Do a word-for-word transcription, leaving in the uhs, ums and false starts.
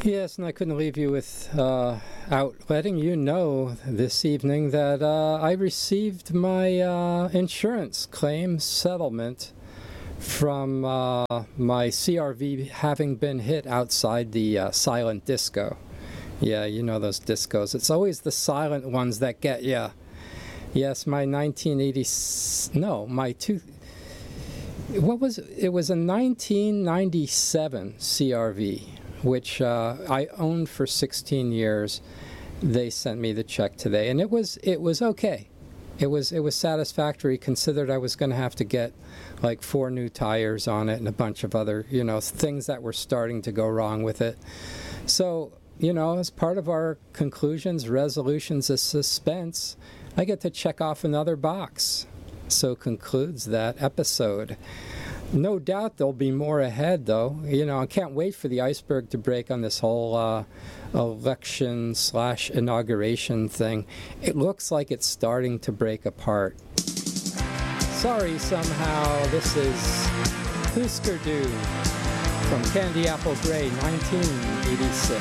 Yes, and I couldn't leave you without uh, letting you know this evening that uh, I received my uh, insurance claim settlement from uh, my C R V having been hit outside the uh, silent disco. Yeah, you know those discos. It's always the silent ones that get you. Yes, my nineteen eighty... No, my two... What was it? It was a nineteen ninety-seven C R V, which uh, I owned for sixteen years. They sent me the check today, and it was it was okay. It was it was satisfactory, considered I was going to have to get like four new tires on it and a bunch of other, you know, things that were starting to go wrong with it. So, you know, as part of our conclusions, resolutions of suspense, I get to check off another box. So concludes that episode. No doubt there'll be more ahead, though. You know, I can't wait for the iceberg to break on this whole uh, election slash inauguration thing. It looks like it's starting to break apart. Sorry, somehow, this is Husker Du from Candy Apple Grey, nineteen eighty-six.